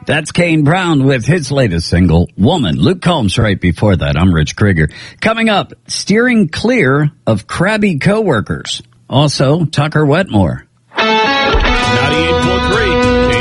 That's Kane Brown with his latest single, Woman. Luke Combs right before that. I'm Rich Krieger. Coming up, steering clear of crabby coworkers. Also, Tucker Wetmore. 98.3